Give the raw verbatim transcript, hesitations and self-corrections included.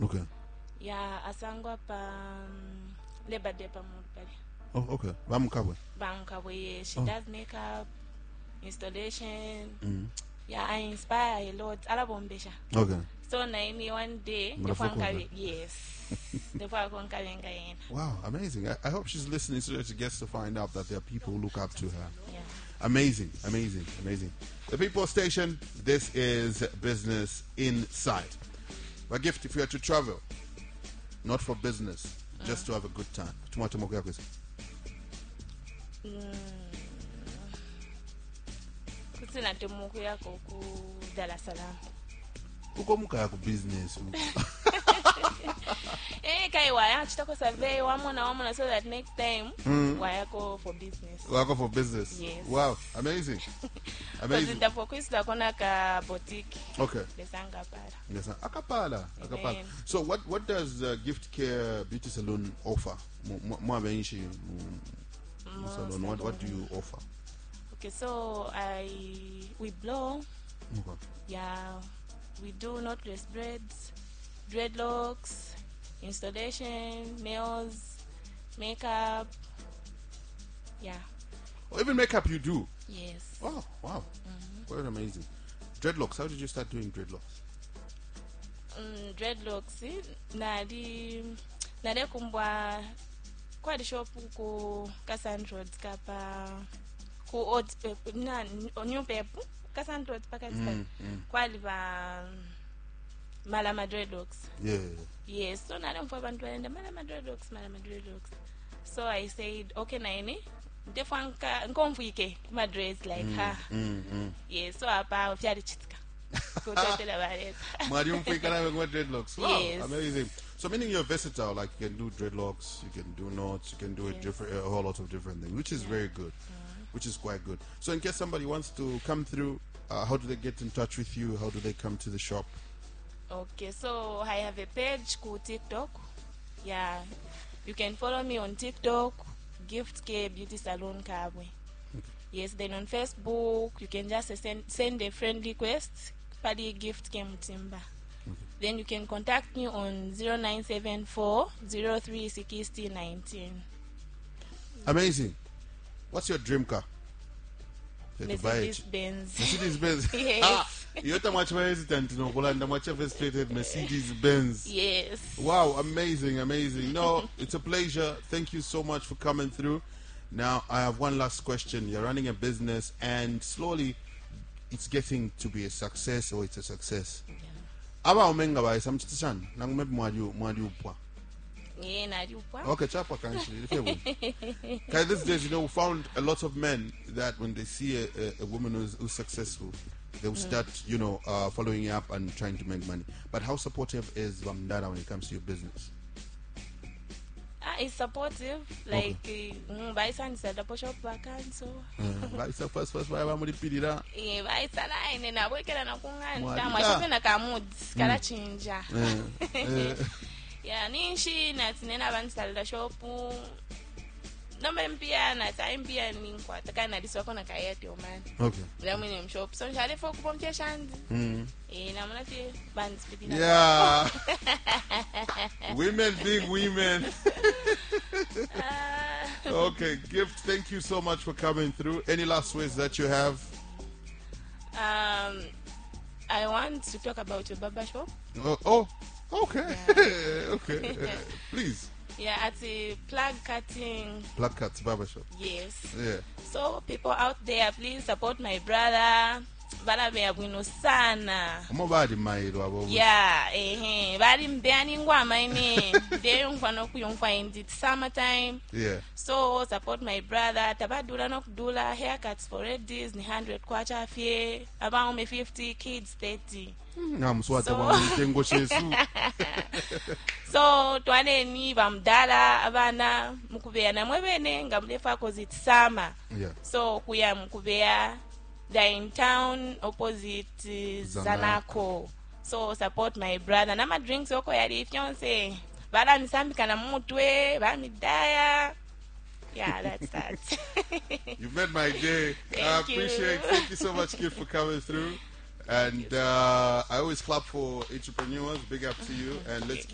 Okay. Yeah, asangwa pa um, Labor Day pa Mudbari. Oh, okay. Bamukabwe. Bamukabwe, she Oh. does makeup, installation. Mm. Yeah, I inspire a lot. Alabombesha. Okay. So na any one day, the Mnafukuza. yes, the Fankawenga. Wow, amazing. I, I hope she's listening so that she gets to find out that there are people who look up to her. Yeah. Amazing, amazing, amazing. The People Station, this is Business Inside. My gift, if you are to travel, not for business, uh. just to have a good time. Mm. Kutsina temuku yako ku Dar es Salaam. Uko muka yako business. Eh kai waya chitako survey wamona wamona so that next time mm. wayako for business. Wayako for business. Yes. Wow, amazing. Amazing. Because focus la kona ka boutique. Okay. Lesanga para. Yes, akapala, akapala. So what what does uh, Gift Care Beauty Salon offer? Mo abenshi salon. What what do you offer? Okay, so I we blow. Okay. Yeah, we do knotless braids, dreadlocks, installation, nails, makeup. Yeah. Oh, even makeup you do? Yes. Oh, wow. Mm-hmm. Quite amazing. Dreadlocks, how did you start doing dreadlocks? Um, dreadlocks, nadi nade kumbwa kwa di shop ku Cassandra kapa ku old people na new people Cassandra pakati mm, mm. kwa liva Malama dreadlocks. Yeah. Yes, so nade mfwa bantu ende Malama dreadlocks, Malama dreadlocks. So I said, okay naini defanka nkomfuike kuma dreads like mm, her. Mm, mm. Yes, so apa fyari chitka. dreadlocks. Wow, yes. Amazing. So meaning you're versatile, like you can do dreadlocks, you can do knots, you can do yes. a different, a whole lot of different things, which is yeah. very good, mm-hmm. which is quite good. So in case somebody wants to come through, uh, how do they get in touch with you? How do they come to the shop? Okay, so I have a page called TikTok. Yeah, you can follow me on TikTok, Gift Care Beauty Salon Kabwe. Okay. Yes, then on Facebook, you can just send send a friend request. Padi Gift Care Mutimba. Okay. Then you can contact me on zero nine seven four zero three six zero one nine. Amazing. What's your dream car? Mercedes Benz. Mercedes Benz. Yes. Ah, you're much more hesitant, you know, but I'm much frustrated. Mercedes Benz. Yes. Wow, amazing, amazing. No, it's a pleasure. Thank you so much for coming through. Now, I have one last question. You're running a business, and slowly it's getting to be a success, or it's a success. Aba omenga ba samchitshan nangume mwaju mwaju upwa. Yeah, na upwa. Okay, chapa kanchi. Guys, these days, you know, we found a lot of men that when they see a, a, a woman who's, who's successful, they will start, you know, uh, following up and trying to make money. But how supportive is Vamdara when it comes to your business? Ah, it's supportive. Like, by son said, the push up back and so. By so first, first, by Mamudi Pidira. Yeah, by Salah, and I work at an Akunga, and my shopping a camud, Scala change. Yeah, Ninshi, Natina Vansal, the shop. No, I'm piano, I'm piano, the kind of this work on a kayak, your man. Okay. Laminum shop, so shall I folk from Cheshand? In I'm not a band's yeah. Women being women. uh, okay, Gift, thank you so much for coming through. Any last words that you have? Um, I want to talk about your barber shop. Oh, oh okay. Yeah. Okay. Uh, please. Yeah, at the plug cutting. Plug cuts barbershop. Yes. Yeah. So people out there, please support my brother. Bala be abwino sana. Mobadi mailo abo. Yeah, eh eh. Bali mbeani ngwama ine. They ngwano kuyongwa in the summertime. Yeah. So support my brother. Tabadula nokudula haircuts for ladies ni one hundred kwacha fie. About me fifty, kids thirty. Ngamswata bamtengo shesu. So twane ni bamdala abana mukubea na mwebene ngamulefa cause it's summer. Yeah. So kuya mukubea they're in town opposite uh, Zanaco. So support my brother. Nama drinks yoko yali fiance. Bala nisambika na mutwe, ba midaya. Yeah, that's that. You made my day. Thank I appreciate you. Thank you so much, kid, for coming through. And uh, I always clap for entrepreneurs. Big up to you. And let's